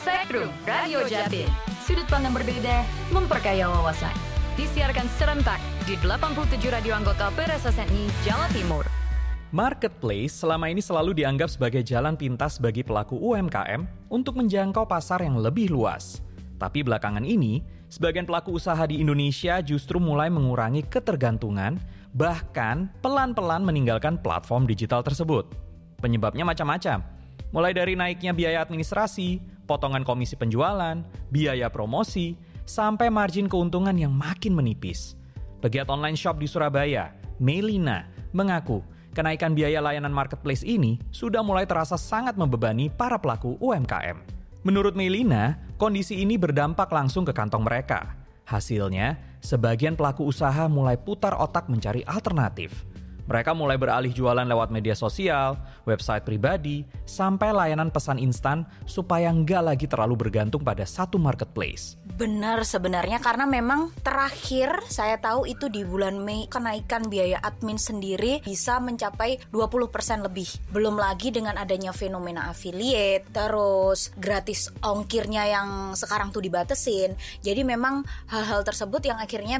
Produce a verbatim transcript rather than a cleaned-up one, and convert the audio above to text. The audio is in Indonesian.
Spektrum Radio Jatim. Sudut pandang berbeda, memperkaya wawasan. Disiarkan serentak di delapan puluh tujuh radio anggota P R S S N I Jawa Timur. Marketplace selama ini selalu dianggap sebagai jalan pintas bagi pelaku U M K M untuk menjangkau pasar yang lebih luas. Tapi belakangan ini, sebagian pelaku usaha di Indonesia justru mulai mengurangi ketergantungan, bahkan pelan-pelan meninggalkan platform digital tersebut. Penyebabnya macam-macam, mulai dari naiknya biaya administrasi, potongan komisi penjualan, biaya promosi, sampai margin keuntungan yang makin menipis. Pegiat online shop di Surabaya, Melina, mengaku kenaikan biaya layanan marketplace ini sudah mulai terasa sangat membebani para pelaku U M K M. Menurut Melina, kondisi ini berdampak langsung ke kantong mereka. Hasilnya, sebagian pelaku usaha mulai putar otak mencari alternatif. Mereka mulai beralih jualan lewat media sosial, website pribadi, sampai layanan pesan instan supaya nggak lagi terlalu bergantung pada satu marketplace. Benar sebenarnya, karena memang terakhir saya tahu itu di bulan Mei kenaikan biaya admin sendiri bisa mencapai dua puluh persen lebih. Belum lagi dengan adanya fenomena affiliate, terus gratis ongkirnya yang sekarang tuh dibatesin. Jadi memang hal-hal tersebut yang akhirnya